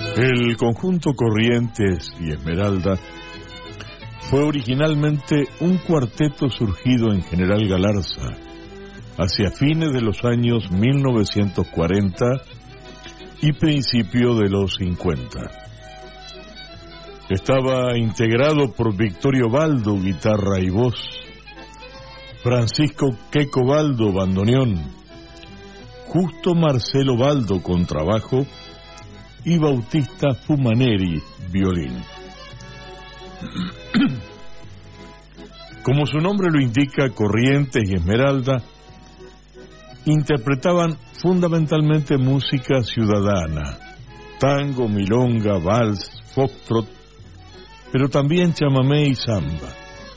El conjunto Corrientes y Esmeralda fue originalmente un cuarteto surgido en General Galarza hacia fines de los años 1940 y principio de los 50. Estaba integrado por Victorio Baldo, guitarra y voz, Francisco Queco Baldo, bandoneón, Justo Marcelo Baldo, contrabajo, y Bautista Fumaneri, violín. Como su nombre lo indica, Corrientes y Esmeralda interpretaban fundamentalmente música ciudadana, tango, milonga, vals, foxtrot, pero también chamamé y samba.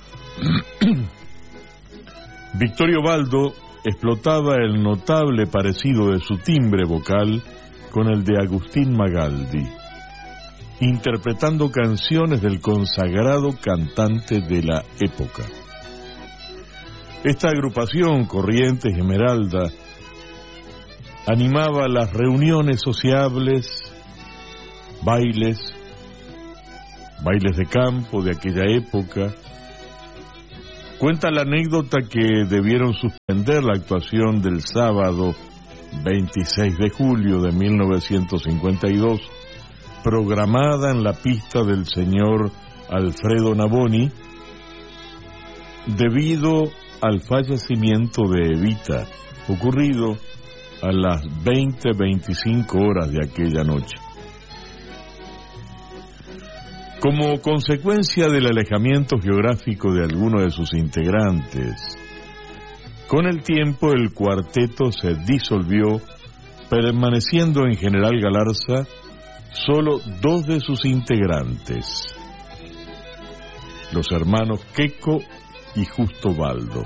Victorio Baldo explotaba el notable parecido de su timbre vocal con el de Agustín Magaldi, interpretando canciones del consagrado cantante de la época. Esta agrupación, Corrientes y Esmeralda, animaba las reuniones sociables, bailes de campo de aquella época. Cuenta la anécdota que debieron suspender la actuación del sábado 26 de julio de 1952, programada en la pista del señor Alfredo Navoni, debido al fallecimiento de Evita, ocurrido a las 20:25 horas de aquella noche. Como consecuencia del alejamiento geográfico de algunos de sus integrantes, con el tiempo el cuarteto se disolvió, permaneciendo en General Galarza solo dos de sus integrantes, los hermanos Queco y Justo Baldo.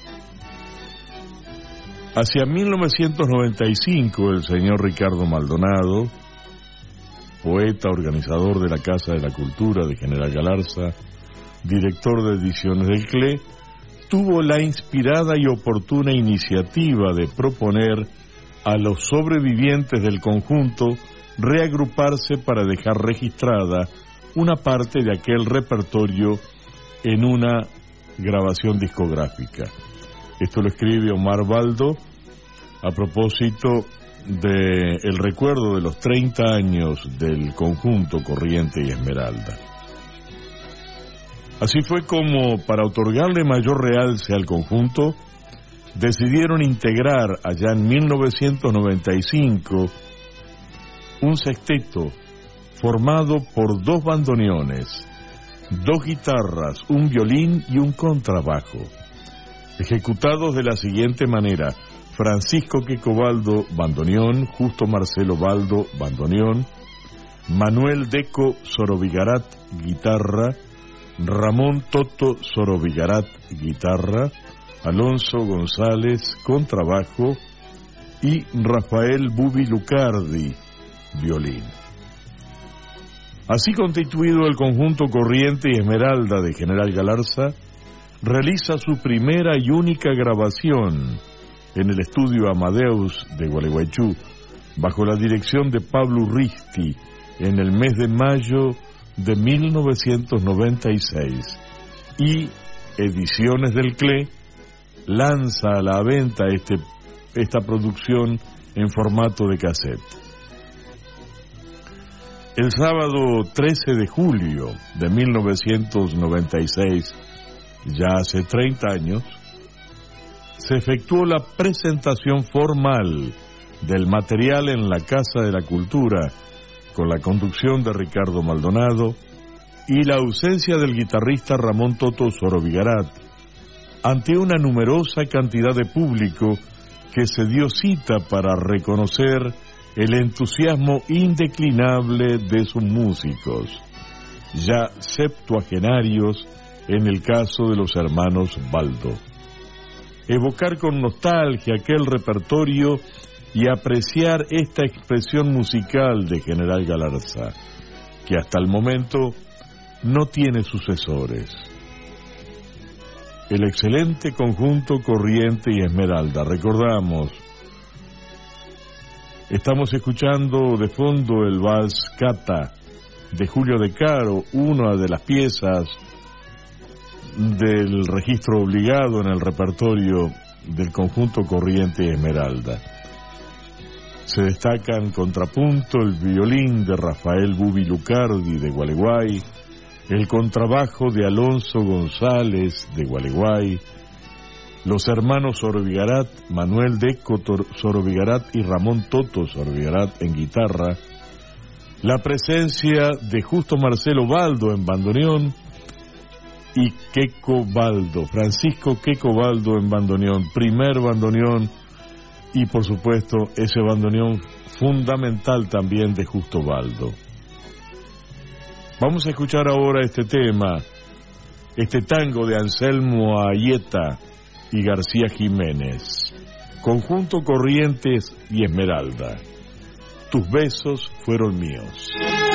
Hacia 1995 el señor Ricardo Maldonado, poeta, organizador de la Casa de la Cultura de General Galarza, director de ediciones del CLE, tuvo la inspirada y oportuna iniciativa de proponer a los sobrevivientes del conjunto reagruparse para dejar registrada una parte de aquel repertorio en una grabación discográfica. Esto lo escribe Omar Baldo a propósito del recuerdo de los 30 años del conjunto Corriente y Esmeralda. Así fue como, para otorgarle mayor realce al conjunto, decidieron integrar allá en 1995 un sexteto formado por dos bandoneones, dos guitarras, un violín y un contrabajo, ejecutados de la siguiente manera: Francisco Queco Baldo, bandoneón; Justo Marcelo Baldo, bandoneón; Manuel Deco Sorovigarat, guitarra; Ramón Toto Sorovigarat, guitarra; Alonso González, contrabajo; y Rafael Bubi Lucardi, violín. Así constituido, el conjunto Corriente y Esmeralda de General Galarza realiza su primera y única grabación en el estudio Amadeus de Gualeguaychú, bajo la dirección de Pablo Urristi, en el mes de mayo de 1996, y Ediciones del CLE lanza a la venta esta producción en formato de cassette. El sábado 13 de julio de 1996, ya hace 30 años, se efectuó la presentación formal del material en la Casa de la Cultura, con la conducción de Ricardo Maldonado y la ausencia del guitarrista Ramón Toto Sorovigarat, ante una numerosa cantidad de público que se dio cita para reconocer el entusiasmo indeclinable de sus músicos, ya septuagenarios en el caso de los hermanos Baldo. Evocar con nostalgia aquel repertorio y apreciar esta expresión musical de General Galarza, que hasta el momento no tiene sucesores. El excelente conjunto Corriente y Esmeralda, recordamos, Estamos escuchando de fondo el vals Cata de Julio De Caro, una de las piezas del registro obligado en el repertorio del conjunto Corriente Esmeralda. Se destacan contrapunto, el violín de Rafael Bubi Lucardi de Gualeguay, el contrabajo de Alonso González de Gualeguay, los hermanos Sorbigarat, Manuel Deco Sorbigarat y Ramón Toto Sorbigarat en guitarra, la presencia de Justo Marcelo Baldo en bandoneón y Queco Baldo, Francisco Queco Baldo en bandoneón, primer bandoneón, y por supuesto ese bandoneón fundamental también de Justo Baldo. Vamos a escuchar ahora este tema, este tango de Anselmo Ayeta y García Jiménez, conjunto Corrientes y Esmeralda. Tus besos fueron míos.